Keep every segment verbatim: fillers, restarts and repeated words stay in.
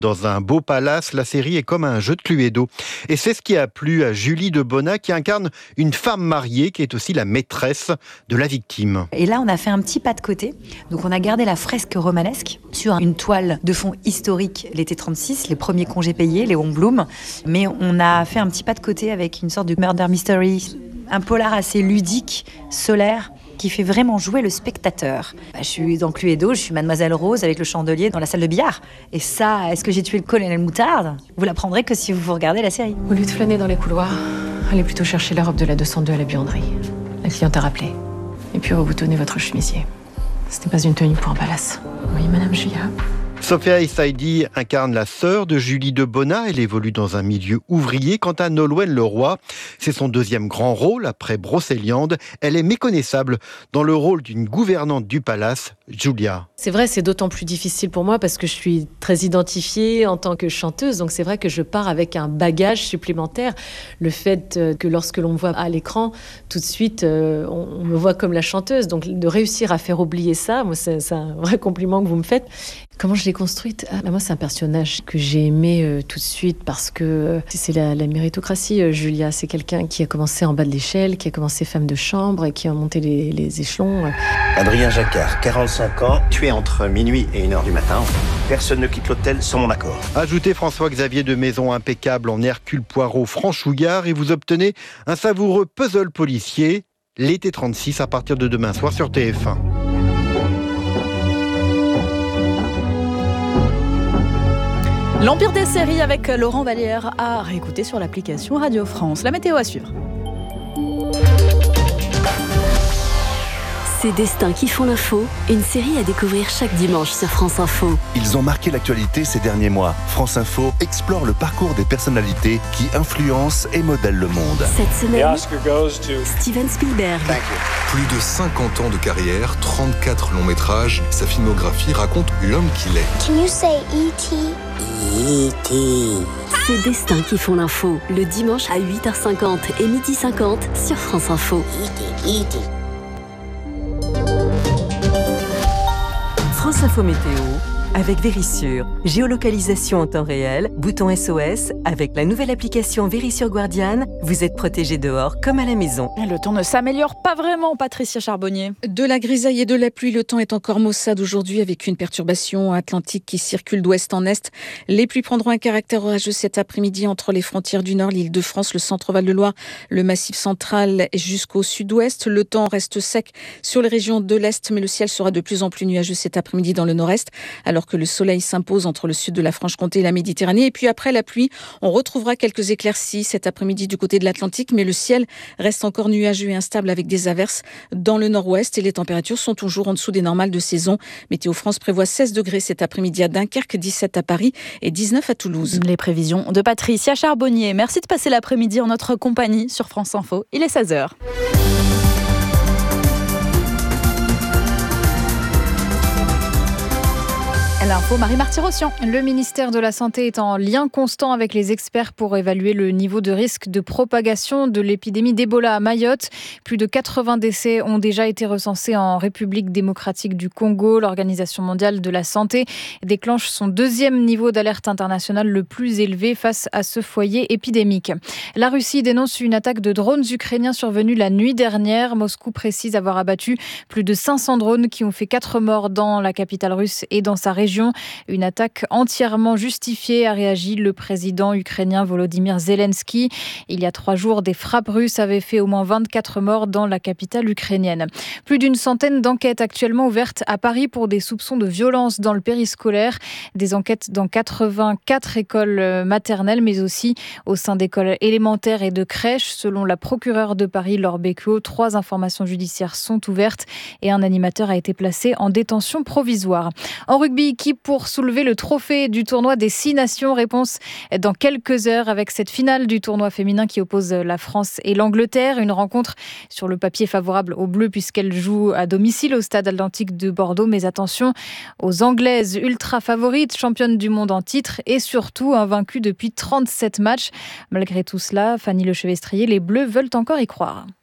Dans un beau palace, la série est comme un jeu de Cluedo. Et c'est ce qui a plu à Julie de Bonnat, qui incarne une femme mariée qui est aussi la maîtresse de la victime. Et là, on a fait un petit pas de côté. Donc on a gardé la fresque romanesque sur une toile de fond historique, l'été trente-six, les premiers congés payés, les Home Bloom. Mais on a fait un petit pas de côté avec une sorte de murder mystery, un polar assez ludique, solaire, qui fait vraiment jouer le spectateur. Bah, je suis dans Cluedo, je suis Mademoiselle Rose avec le chandelier dans la salle de billard. Et ça, est-ce que j'ai tué le colonel Moutarde ? Vous l'apprendrez que si vous regardez la série. Au lieu de flâner dans les couloirs, allez plutôt chercher la robe de la deux cent deux à la buanderie. La cliente a rappelé. Et puis reboutonnez votre chemisier. Ce n'est pas une tenue pour un palace. Oui, Madame Julia. Sophia Essaidi incarne la sœur de Julie de Bonnat. Elle évolue dans un milieu ouvrier. Quant à Nolwenn Leroy, c'est son deuxième grand rôle après Brocéliande. Elle est méconnaissable dans le rôle d'une gouvernante du palace, Julia. C'est vrai, c'est d'autant plus difficile pour moi parce que je suis très identifiée en tant que chanteuse. Donc c'est vrai que je pars avec un bagage supplémentaire. Le fait que lorsque l'on me voit à l'écran, tout de suite, on me voit comme la chanteuse. Donc de réussir à faire oublier ça, moi, c'est, c'est un vrai compliment que vous me faites. Comment je l'ai construite ? ah, Moi, c'est un personnage que j'ai aimé euh, tout de suite parce que euh, c'est la, la méritocratie, euh, Julia. C'est quelqu'un qui a commencé en bas de l'échelle, qui a commencé femme de chambre et qui a monté les, les échelons. Euh. Adrien Jacquard, quarante-cinq ans, tué entre minuit et une heure du matin. Personne ne quitte l'hôtel sans mon accord. Ajoutez François-Xavier de Maison impeccable en Hercule Poirot franchouillard et vous obtenez un savoureux puzzle policier. L'été trente-six à partir de demain soir sur T F un. L'Empire des séries avec Laurent Vallière à réécouter sur l'application Radio France. La météo à suivre. Ces destins qui font l'info, une série à découvrir chaque dimanche sur France Info. Ils ont marqué l'actualité ces derniers mois. France Info explore le parcours des personnalités qui influencent et modèlent le monde. Cette semaine, Steven Spielberg. Plus de cinquante ans de carrière, trente-quatre longs métrages, sa filmographie raconte l'homme qu'il est. Can you say E T E T Ces destins qui font l'info, le dimanche à huit heures cinquante et midi cinquante sur France Info. E T E T France Info Météo avec Vérissure. Géolocalisation en temps réel, bouton S O S. Avec la nouvelle application Vérissure Guardian, vous êtes protégé dehors comme à la maison. Le temps ne s'améliore pas vraiment, Patricia Charbonnier. De la grisaille et de la pluie, le temps est encore maussade aujourd'hui avec une perturbation atlantique qui circule d'ouest en est. Les pluies prendront un caractère orageux cet après-midi entre les frontières du Nord, l'Île-de-France, le centre-Val de Loire, le Massif central jusqu'au sud-ouest. Le temps reste sec sur les régions de l'Est, mais le ciel sera de plus en plus nuageux cet après-midi dans le Nord-Est, alors que le soleil s'impose entre le sud de la Franche-Comté et la Méditerranée. Et puis après la pluie, on retrouvera quelques éclaircies cet après-midi du côté de l'Atlantique, mais le ciel reste encore nuageux et instable avec des averses dans le nord-ouest et les températures sont toujours en dessous des normales de saison. Météo France prévoit seize degrés cet après-midi à Dunkerque, dix-sept à Paris et dix-neuf à Toulouse. Les prévisions de Patricia Charbonnier. Merci de passer l'après-midi en notre compagnie sur France Info. Il est seize heures. L'info, Marie Marty-Rossian. Le ministère de la Santé est en lien constant avec les experts pour évaluer le niveau de risque de propagation de l'épidémie d'Ebola à Mayotte. Plus de quatre-vingts décès ont déjà été recensés en République démocratique du Congo. L'Organisation mondiale de la santé déclenche son deuxième niveau d'alerte internationale le plus élevé face à ce foyer épidémique. La Russie dénonce une attaque de drones ukrainiens survenue la nuit dernière. Moscou précise avoir abattu plus de cinq cents drones qui ont fait quatre morts dans la capitale russe et dans sa région. Une attaque entièrement justifiée, a réagi le président ukrainien Volodymyr Zelensky. Il y a trois jours, des frappes russes avaient fait au moins vingt-quatre morts dans la capitale ukrainienne. Plus d'une centaine d'enquêtes actuellement ouvertes à Paris pour des soupçons de violence dans le périscolaire. Des enquêtes dans quatre-vingt-quatre écoles maternelles, mais aussi au sein d'écoles élémentaires et de crèches. Selon la procureure de Paris, Laure Becquot, trois informations judiciaires sont ouvertes et un animateur a été placé en détention provisoire. En rugby, qui pour soulever le trophée du tournoi des six nations? Réponse dans quelques heures avec cette finale du tournoi féminin qui oppose la France et l'Angleterre. Une rencontre sur le papier favorable aux Bleus puisqu'elle joue à domicile au stade Atlantique de Bordeaux. Mais attention aux Anglaises ultra favorites, championnes du monde en titre et surtout invaincues depuis trente-sept matchs. Malgré tout cela, Fanny Lechevestrier, les Bleus veulent encore y croire.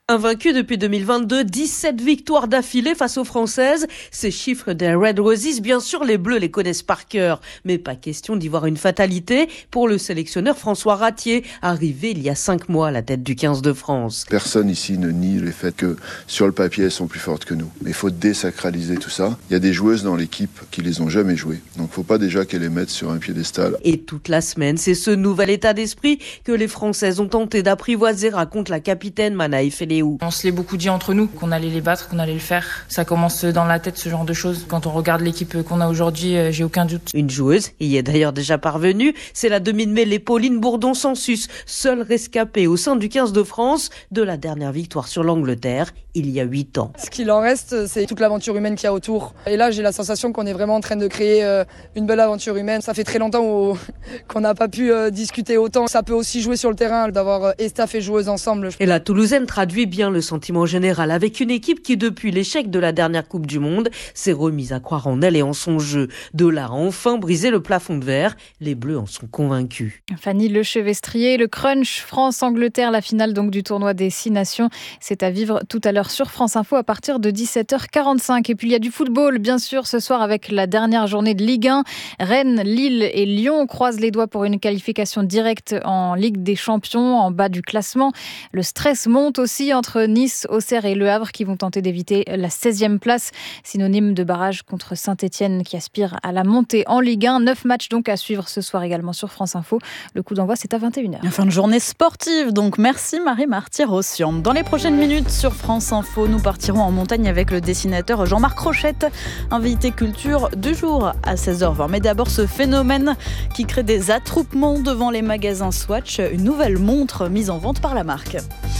Invaincus depuis deux mille vingt-deux, dix-sept victoires d'affilée face aux Françaises. Ces chiffres des Red Roses, bien sûr, les Bleus les connaissent par cœur. Mais pas question d'y voir une fatalité pour le sélectionneur François Ratier, arrivé il y a cinq mois à la tête du quinze de France. Personne ici ne nie le fait que sur le papier, elles sont plus fortes que nous. Mais il faut désacraliser tout ça. Il y a des joueuses dans l'équipe qui les ont jamais jouées. Donc il ne faut pas déjà qu'elles les mettent sur un piédestal. Et toute la semaine, c'est ce nouvel état d'esprit que les Françaises ont tenté d'apprivoiser, raconte la capitaine Manaï Feléou. On se l'est beaucoup dit entre nous, qu'on allait les battre, qu'on allait le faire. Ça commence dans la tête, ce genre de choses. Quand on regarde l'équipe qu'on a aujourd'hui, j'ai aucun doute. Une joueuse y est d'ailleurs déjà parvenue, c'est la demi de mêlée Pauline Bourdon-Sansus, seule rescapée au sein du quinze de France de la dernière victoire sur l'Angleterre il y a huit ans. Ce qu'il en reste, c'est toute l'aventure humaine qu'il y a autour. Et là, j'ai la sensation qu'on est vraiment en train de créer une belle aventure humaine. Ça fait très longtemps qu'on n'a pas pu discuter autant. Ça peut aussi jouer sur le terrain, d'avoir staff et joueuses ensemble. Et la Toulousaine traduit bien le sentiment général avec une équipe qui, depuis l'échec de la dernière Coupe du Monde, s'est remise à croire en elle et en son jeu. De là à enfin briser le plafond de verre, les Bleus en sont convaincus. Fanny Lechevestrier, le crunch France-Angleterre, la finale donc du tournoi des Six Nations, c'est à vivre tout à l'heure sur France Info à partir de dix-sept heures quarante-cinq. Et puis il y a du football, bien sûr, ce soir avec la dernière journée de Ligue un. Rennes, Lille et Lyon croisent les doigts pour une qualification directe en Ligue des Champions, en bas du classement. Le stress monte aussi entre Nice, Auxerre et Le Havre qui vont tenter d'éviter la seizième place, synonyme de barrage contre Saint-Etienne qui aspire à la montée en Ligue un. Neuf matchs donc à suivre ce soir également sur France Info. Le coup d'envoi, c'est à vingt et une heures. Fin de journée sportive, donc merci Marie-Marty-Rossian. Dans les prochaines minutes sur France Info, nous partirons en montagne avec le dessinateur Jean-Marc Rochette, invité culture du jour à seize heures vingt. Mais d'abord, ce phénomène qui crée des attroupements devant les magasins Swatch, une nouvelle montre mise en vente par la marque.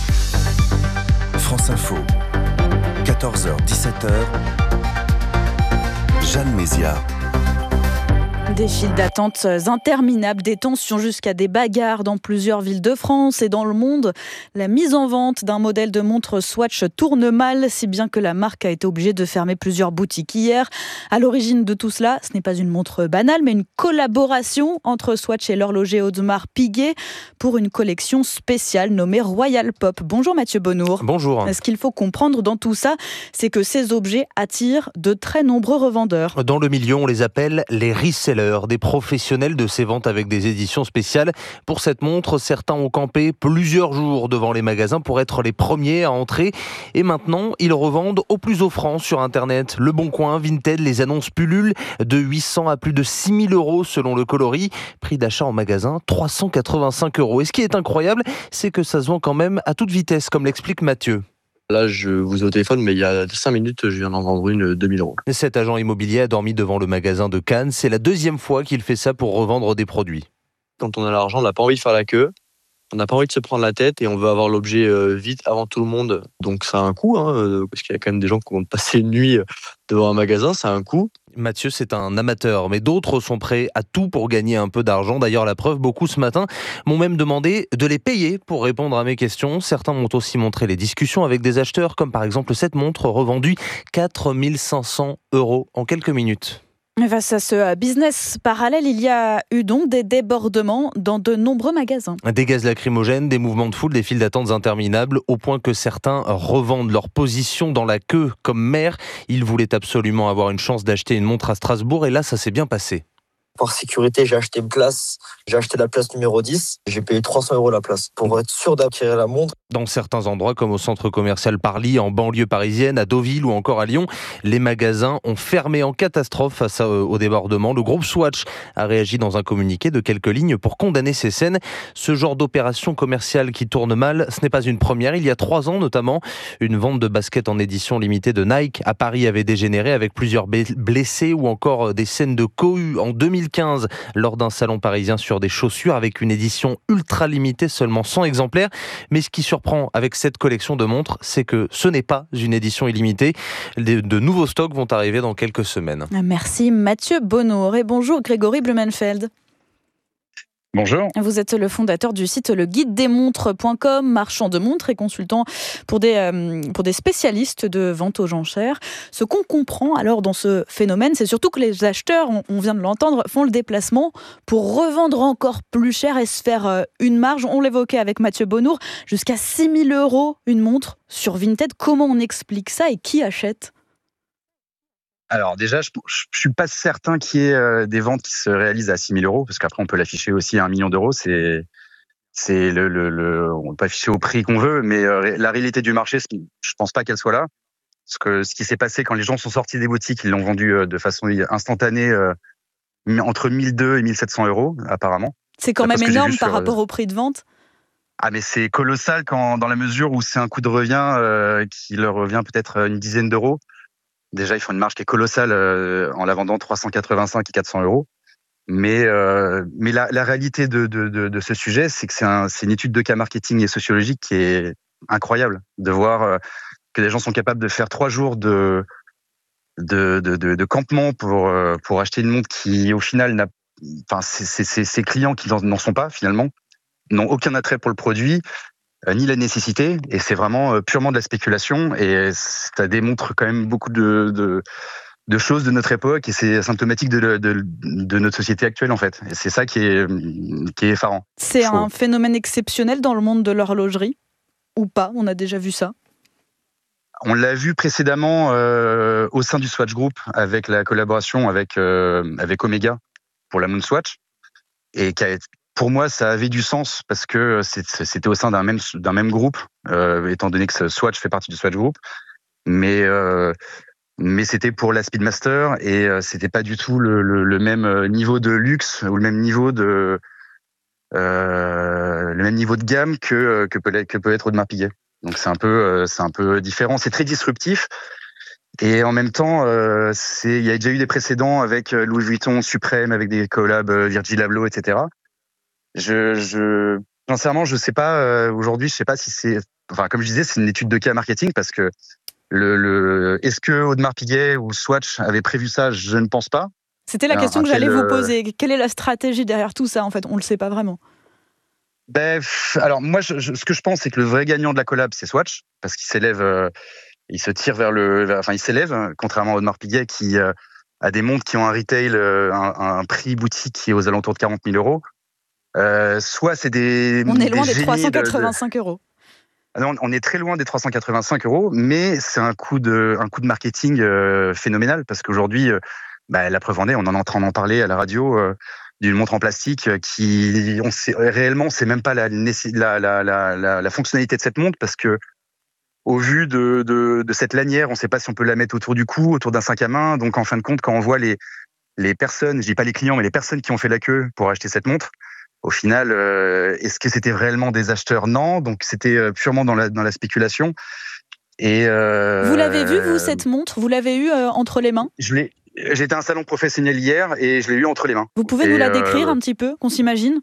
France Info, quatorze heures dix-sept heures, Jeanne Mézia. Des files d'attente interminables, des tensions jusqu'à des bagarres dans plusieurs villes de France et dans le monde. La mise en vente d'un modèle de montre Swatch tourne mal, si bien que la marque a été obligée de fermer plusieurs boutiques hier. À l'origine de tout cela, ce n'est pas une montre banale, mais une collaboration entre Swatch et l'horloger Audemars Piguet pour une collection spéciale nommée Royal Pop. Bonjour Mathieu Bonnour. Bonjour. Ce qu'il faut comprendre dans tout ça, c'est que ces objets attirent de très nombreux revendeurs. Dans le milieu, on les appelle les resellers, des professionnels de ces ventes avec des éditions spéciales. Pour cette montre, certains ont campé plusieurs jours devant les magasins pour être les premiers à entrer. Et maintenant, ils revendent au plus offrant sur Internet. Le Bon Coin, Vinted, les annonces pullulent de huit cents à plus de six mille euros selon le coloris. Prix d'achat en magasin, trois cent quatre-vingt-cinq euros. Et ce qui est incroyable, c'est que ça se vend quand même à toute vitesse, comme l'explique Mathieu. Là, je vous ai au téléphone, mais il y a cinq minutes, je viens d'en vendre une deux mille euros. Cet agent immobilier a dormi devant le magasin de Cannes. C'est la deuxième fois qu'il fait ça pour revendre des produits. Quand on a l'argent, on n'a pas envie de faire la queue. On n'a pas envie de se prendre la tête et on veut avoir l'objet euh, vite avant tout le monde. Donc ça a un coût, hein, euh, parce qu'il y a quand même des gens qui vont passer une nuit devant un magasin, ça a un coût. Mathieu, c'est un amateur, mais d'autres sont prêts à tout pour gagner un peu d'argent. D'ailleurs, la preuve, beaucoup ce matin m'ont même demandé de les payer pour répondre à mes questions. Certains m'ont aussi montré les discussions avec des acheteurs, comme par exemple cette montre revendue quatre mille cinq cents euros en quelques minutes. Face à ce business parallèle, il y a eu donc des débordements dans de nombreux magasins. Des gaz lacrymogènes, des mouvements de foule, des files d'attente interminables, au point que certains revendent leur position dans la queue comme maire. Ils voulaient absolument avoir une chance d'acheter une montre à Strasbourg et là, ça s'est bien passé. Par sécurité, j'ai acheté une place. J'ai acheté la place numéro dix. J'ai payé trois cents euros la place pour être sûr d'acquérir la montre. Dans certains endroits, comme au centre commercial Parly, en banlieue parisienne, à Deauville ou encore à Lyon, les magasins ont fermé en catastrophe face au débordement. Le groupe Swatch a réagi dans un communiqué de quelques lignes pour condamner ces scènes. Ce genre d'opération commerciale qui tourne mal, ce n'est pas une première. Il y a trois ans notamment, une vente de baskets en édition limitée de Nike à Paris avait dégénéré avec plusieurs blessés ou encore des scènes de cohue en deux mille quinze lors d'un salon parisien sur des chaussures avec une édition ultra limitée, seulement cent exemplaires. Mais ce qui surprend avec cette collection de montres, c'est que ce n'est pas une édition illimitée. De nouveaux stocks vont arriver dans quelques semaines. Merci Mathieu Bonnour et bonjour Grégory Blumenfeld. Bonjour. Vous êtes le fondateur du site le guide des montres point com, marchand de montres et consultant pour des, euh, pour des spécialistes de vente aux enchères. Ce qu'on comprend alors dans ce phénomène, c'est surtout que les acheteurs, on, on vient de l'entendre, font le déplacement pour revendre encore plus cher et se faire euh, une marge. On l'évoquait avec Mathieu Bonnour, jusqu'à six mille euros une montre sur Vinted. Comment on explique ça et qui achète ? Alors déjà, je ne suis pas certain qu'il y ait euh, des ventes qui se réalisent à six mille euros, parce qu'après on peut l'afficher aussi à un million d'euros. C'est, c'est le, le, le, on peut afficher au prix qu'on veut, mais euh, la réalité du marché, je ne pense pas qu'elle soit là. Parce que ce qui s'est passé quand les gens sont sortis des boutiques, ils l'ont vendu euh, de façon instantanée euh, entre mille deux cents et mille sept cents euros apparemment. C'est quand D'après même ce que j'ai énorme vu par sur, rapport au prix de vente. Ah mais c'est colossal quand, dans la mesure où c'est un coût de revient euh, qui leur revient peut-être une dizaine d'euros. Déjà, ils font une marge qui est colossale euh, en la vendant trois cent quatre-vingt-cinq et quatre cents euros. Mais, euh, mais la, la réalité de, de, de, de ce sujet, c'est que c'est, un, c'est une étude de cas marketing et sociologique qui est incroyable. De voir euh, que les gens sont capables de faire trois jours de, de, de, de, de campement pour, euh, pour acheter une montre qui, au final, n'a, enfin, c'est, c'est, c'est, c'est clients qui n'en sont pas, finalement, n'ont aucun attrait pour le produit, ni la nécessité, et c'est vraiment purement de la spéculation, et ça démontre quand même beaucoup de, de, de choses de notre époque, et c'est symptomatique de, de, de notre société actuelle en fait, et c'est ça qui est, qui est effarant. C'est un phénomène exceptionnel dans le monde de l'horlogerie, ou pas? On a déjà vu ça? On l'a vu précédemment euh, au sein du Swatch Group, avec la collaboration avec, euh, avec Omega pour la Moonswatch, et qui a été, pour moi, ça avait du sens parce que c'était au sein d'un même, d'un même groupe, euh, étant donné que Swatch fait partie du Swatch Group. Mais, euh, mais c'était pour la Speedmaster et euh, c'était pas du tout le, le, le même niveau de luxe ou le même niveau de, euh, le même niveau de gamme que, que, peut, que peut être Audemars Piguet. Donc c'est un peu, euh, c'est un peu différent. C'est très disruptif. Et en même temps, euh, c'est, il y a déjà eu des précédents avec Louis Vuitton, Suprême, avec des collabs Virgil Abloh, et cetera. Je, je, sincèrement, je sais pas, euh, aujourd'hui, je sais pas si c'est, enfin, comme je disais, c'est une étude de cas marketing parce que le, le, est-ce que Audemars Piguet ou Swatch avait prévu ça? Je ne pense pas. C'était la un, question un que j'allais tel, vous poser. Quelle est la stratégie derrière tout ça? En fait, on le sait pas vraiment. Ben, alors, moi, je, je, ce que je pense, c'est que le vrai gagnant de la collab, c'est Swatch parce qu'il s'élève, euh, il se tire vers le, vers, enfin, il s'élève, contrairement à Audemars Piguet qui euh, a des montres qui ont un retail, euh, un, un prix boutique qui est aux alentours de quarante mille euros. Euh, soit c'est des. On est loin des, des trois cent quatre-vingt-cinq de, de... euros. Non, on est très loin des trois cent quatre-vingt-cinq euros, mais c'est un coup de, un coup de marketing euh, phénoménal parce qu'aujourd'hui, euh, bah, la preuve en est, on en est en train d'en parler à la radio, euh, d'une montre en plastique qui, on sait réellement, c'est même pas la, la, la, la, la fonctionnalité de cette montre parce que au vu de, de, de cette lanière, on ne sait pas si on peut la mettre autour du cou, autour d'un sac à main. Donc en fin de compte, quand on voit les, les personnes, je dis pas les clients, mais les personnes qui ont fait la queue pour acheter cette montre. Au final, euh, est-ce que c'était réellement des acheteurs? Non, donc c'était purement dans la, dans la spéculation. Et euh, vous l'avez vu, vous, cette montre? Vous l'avez eue euh, entre les mains? Je l'ai. J'étais à un salon professionnel hier et je l'ai eu entre les mains. Vous pouvez et nous la décrire euh, un petit peu, qu'on s'imagine?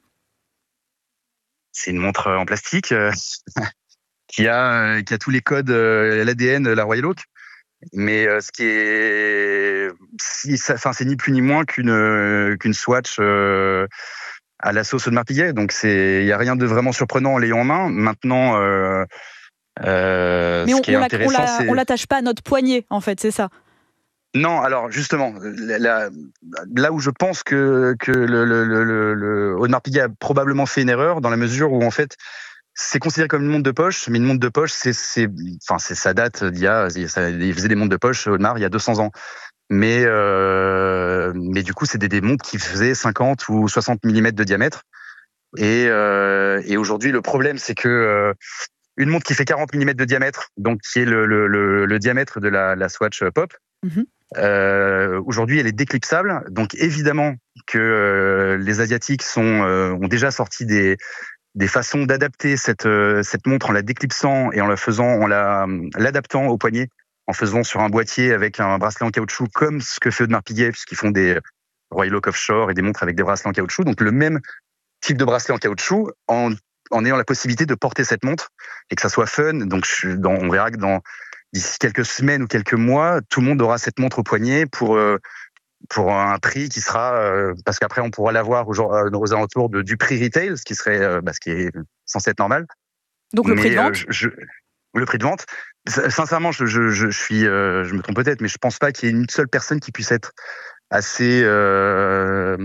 C'est une montre en plastique euh, qui, a, qui a tous les codes, euh, l'A D N, la Royal Oak. Mais euh, ce qui est, si, ça, enfin, c'est ni plus ni moins qu'une euh, qu'une Swatch euh, à la sauce Audemars Piguet. Donc c'est, il y a rien de vraiment surprenant en l'ayant en main. Maintenant, euh, euh, mais ce on, qui est on intéressant, la, on la, c'est on l'attache pas à notre poignet, en fait, c'est ça. Non, alors justement, la, la, là où je pense que que le, le, le, le Audemars Piguet a probablement fait une erreur dans la mesure où en fait c'est considéré comme une montre de poche, mais une montre de poche, c'est, c'est, enfin, c'est, ça date d'il y a, il faisait des montres de poche, Audemars, il y a deux cents ans. Mais, euh, mais du coup, c'est des, des montres qui faisaient cinquante ou soixante millimètres de diamètre. Et, euh, et aujourd'hui, le problème, c'est que euh, une montre qui fait quarante millimètres de diamètre, donc qui est le, le, le, le diamètre de la, la Swatch Pop, mm-hmm. euh, aujourd'hui, elle est déclipsable. Donc évidemment que euh, les Asiatiques sont, euh, ont déjà sorti des des façons d'adapter cette euh, cette montre en la déclipsant et en la faisant, en la l'adaptant au poignet, en faisant sur un boîtier avec un bracelet en caoutchouc, comme ce que fait Audemars Piguet, puisqu'ils font des Royal Oak Offshore et des montres avec des bracelets en caoutchouc. Donc le même type de bracelet en caoutchouc, en en ayant la possibilité de porter cette montre et que ça soit fun. Donc je, dans, on verra que dans d'ici quelques semaines ou quelques mois, tout le monde aura cette montre au poignet pour euh, pour un prix qui sera, euh, parce qu'après on pourra l'avoir aux, aux alentours de, du prix retail, ce qui serait, euh, bah, ce qui est censé être normal. Donc le mais, prix de vente euh, je, je, Le prix de vente, sincèrement, je, je, je, je suis, euh, je me trompe peut-être, mais je pense pas qu'il y ait une seule personne qui puisse être assez, euh,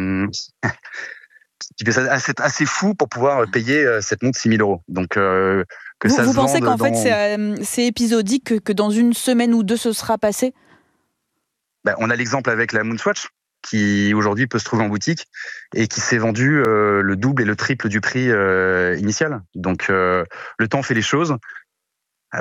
qui puisse être assez, assez fou pour pouvoir payer cette montre six mille euros. Donc, euh, que vous, ça vous se pensez qu'en dans... fait c'est, euh, c'est épisodique, que, que dans une semaine ou deux ce sera passé? Ben, on a l'exemple avec la Moonswatch, qui aujourd'hui peut se trouver en boutique et qui s'est vendu euh, le double et le triple du prix euh, initial. Donc euh, le temps fait les choses.